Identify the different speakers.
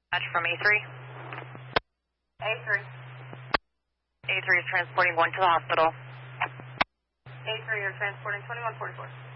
Speaker 1: Match from A3.
Speaker 2: A3.
Speaker 1: A3 is transporting 1 to the hospital.
Speaker 2: A3, you're transporting 2144.